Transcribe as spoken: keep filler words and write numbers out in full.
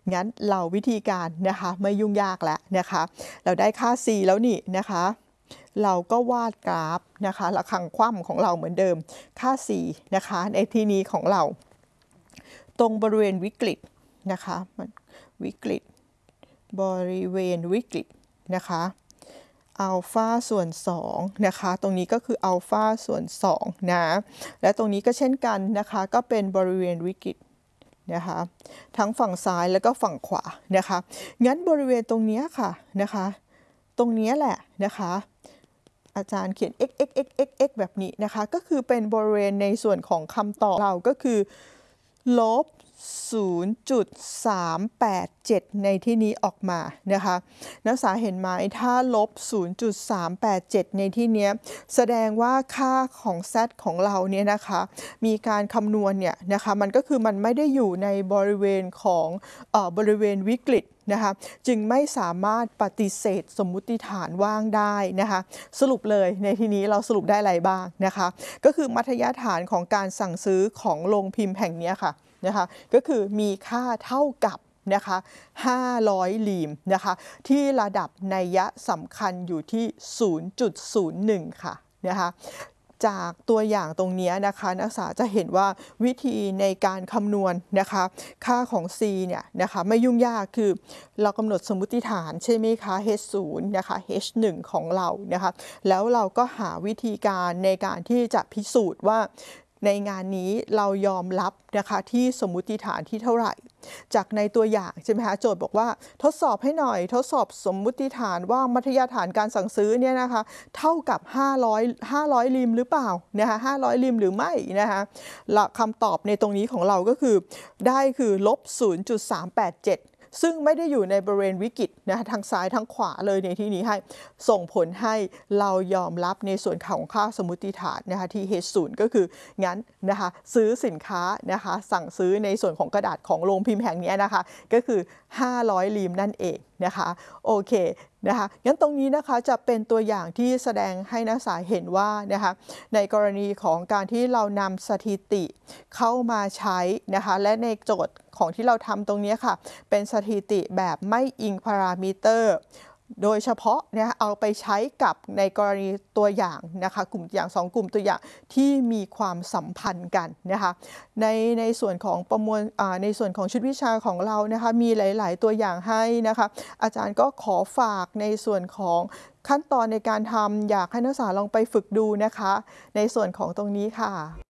งั้นเราวิธีการนะคะไม่ยุ่งยากแล้วนะคะเราได้ค่า c แล้วนี่นะคะเราก็วาดกราฟนะคะระฆังคว่ำของเราเหมือนเดิมค่า c นะคะในที่นี้ของเราตรงบริเวณวิกฤตนะคะวิกฤตบริเวณวิกฤตนะคะอัลฟาส่วนสองนะคะตรงนี้ก็คืออัลฟาส่วนสองนะและตรงนี้ก็เช่นกันนะคะก็เป็นบริเวณวิกฤตนะคะทั้งฝั่งซ้ายแล้วก็ฝั่งขวานะคะงั้นบริเวณตรงนี้ค่ะนะคะตรงนี้แหละนะคะอาจารย์เขียน x x x x x แบบนี้นะคะก็คือเป็นบริเวณในส่วนของคำตอบเราก็คือลบ ศูนย์จุดสามแปดเจ็ด ในที่นี้ออกมานะคะนักศึกษาเห็นไหมถ้าลบ ศูนย์จุดสามแปดเจ็ด ในที่นี้แสดงว่าค่าของ z ของเราเนี่ยนะคะมีการคำนวณเนี่ยนะคะมันก็คือมันไม่ได้อยู่ในบริเวณของเอ่อบริเวณวิกฤตนะคะจึงไม่สามารถปฏิเสธสมมุติฐานว่างได้นะคะสรุปเลยในที่นี้เราสรุปได้อะไรบ้างนะคะก็คือมัธยฐานของการสั่งซื้อของโรงพิมพ์แห่งนี้ค่ะนะคะก็คือมีค่าเท่ากับนะคะห้าร้อยลีมนะคะที่ระดับนัยยะสำคัญอยู่ที่ ศูนย์จุดศูนย์หนึ่ง ค่ะนะคะจากตัวอย่างตรงนี้นะคะนักศึกษาจะเห็นว่าวิธีในการคำนวณนะคะค่าของ c เนี่ยนะคะไม่ยุ่งยากคือเรากำหนดสมมุติฐานใช่ไหมคะ h ศูนย์นะคะ h หนึ่งของเรานะคะแล้วเราก็หาวิธีการในการที่จะพิสูจน์ว่าในงานนี้เรายอมรับนะคะที่สมมุติฐานที่เท่าไหร่จากในตัวอย่างใช่ไหมคะโจทย์บอกว่าทดสอบให้หน่อยทดสอบสมมุติฐานว่ามัธยฐานการสั่งซื้อเนี่ยนะคะเท่ากับห้าร้อย ห้าร้อยริมหรือเปล่านะคะห้าร้อยริมหรือไม่นะคะและคำตอบในตรงนี้ของเราก็คือได้คือลบ ศูนย์จุดสามแปดเจ็ดซึ่งไม่ได้อยู่ในบริเวณวิกฤตนะคะทางซ้ายทั้งขวาเลยในที่นี้ให้ส่งผลให้เรายอมรับในส่วนของค่าสมมุติฐานนะคะที่ h ศูนย์ก็คืองั้นนะคะซื้อสินค้านะคะสั่งซื้อในส่วนของกระดาษของโรงพิมพ์แห่งนี้นะคะก็คือห้าร้อยลีมนั่นเองนะคะโอเคนะคะงั้นตรงนี้นะคะจะเป็นตัวอย่างที่แสดงให้นักศึกษาเห็นว่านะคะในกรณีของการที่เรานำสถิติเข้ามาใช้นะคะและในโจทย์ของที่เราทำตรงนี้ค่ะเป็นสถิติแบบไม่อิงพารามิเตอร์โดยเฉพาะนะเอาไปใช้กับในกรณีตัวอย่างนะคะกลุ่มอย่างสองกลุ่มตัวอย่างที่มีความสัมพันธ์กันนะคะในในส่วนของประมวลในส่วนของชุดวิชาของเรานะคะมีหลายๆตัวอย่างให้นะคะอาจารย์ก็ขอฝากในส่วนของขั้นตอนในการทำอยากให้นักศึกษาลองไปฝึกดูนะคะในส่วนของตรงนี้ค่ะ